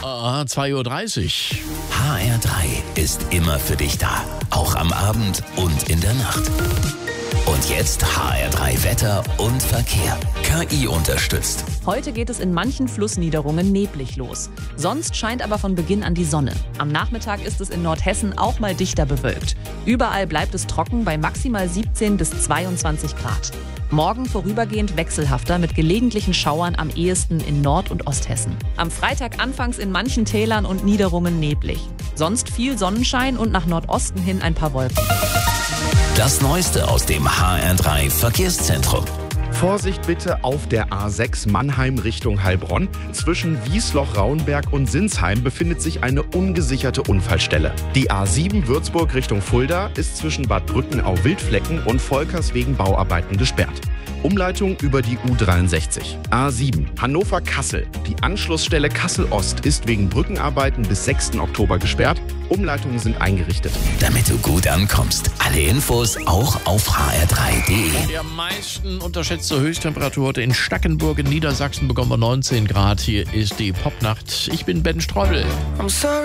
2:30 Uhr. HR3 ist immer für dich da. Auch am Abend und in der Nacht. Und jetzt HR3 Wetter und Verkehr. KI unterstützt. Heute geht es in manchen Flussniederungen neblig los. Sonst scheint aber von Beginn an die Sonne. Am Nachmittag ist es in Nordhessen auch mal dichter bewölkt. Überall bleibt es trocken bei maximal 17 bis 22 Grad. Morgen vorübergehend wechselhafter mit gelegentlichen Schauern am ehesten in Nord- und Osthessen. Am Freitag anfangs in manchen Tälern und Niederungen neblig. Sonst viel Sonnenschein und nach Nordosten hin ein paar Wolken. Das Neueste aus dem HR3 Verkehrszentrum. Vorsicht bitte auf der A6 Mannheim Richtung Heilbronn. Zwischen Wiesloch-Rauenberg und Sinsheim befindet sich eine ungesicherte Unfallstelle. Die A7 Würzburg Richtung Fulda ist zwischen Bad Brückenau-Wildflecken und Volkers wegen Bauarbeiten gesperrt. Umleitung über die U63. A7 Hannover-Kassel. Die Anschlussstelle Kassel-Ost ist wegen Brückenarbeiten bis 6. Oktober gesperrt. Umleitungen sind eingerichtet. Damit du gut ankommst. Alle Infos auch auf hr3.de. Die am meisten unterschätzte Höchsttemperatur heute in Stackenburg in Niedersachsen bekommen wir 19 Grad. Hier ist die Popnacht. Ich bin Ben Streubel.